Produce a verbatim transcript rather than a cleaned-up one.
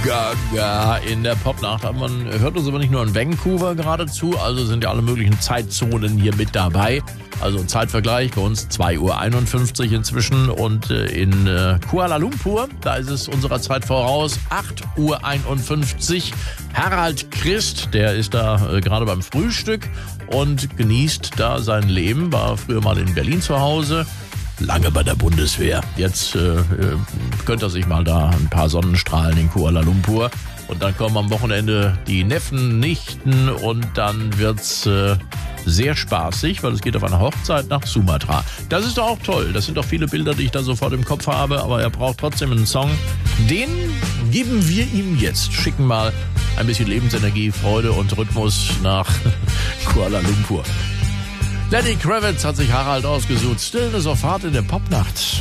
Gaga in der Popnacht. Aber man hört uns aber nicht nur in Vancouver geradezu, also sind ja alle möglichen Zeitzonen hier mit dabei. Also Zeitvergleich bei uns zwei Uhr einundfünfzig inzwischen und in Kuala Lumpur, da ist es unserer Zeit voraus, acht Uhr einundfünfzig. Harald Christ, der ist da gerade beim Frühstück und genießt da sein Leben, war früher mal in Berlin zu Hause. Lange bei der Bundeswehr. Jetzt äh, gönnt er sich mal da ein paar Sonnenstrahlen in Kuala Lumpur. Und dann kommen am Wochenende die Neffen, Nichten und dann wird's äh, sehr spaßig, weil es geht auf eine Hochzeit nach Sumatra. Das ist doch auch toll. Das sind doch viele Bilder, die ich da sofort im Kopf habe. Aber er braucht trotzdem einen Song. Den geben wir ihm jetzt. Schicken mal ein bisschen Lebensenergie, Freude und Rhythmus nach Kuala Lumpur. Lenny Kravitz hat sich Harald ausgesucht. Stillness of Heart in der Popnacht.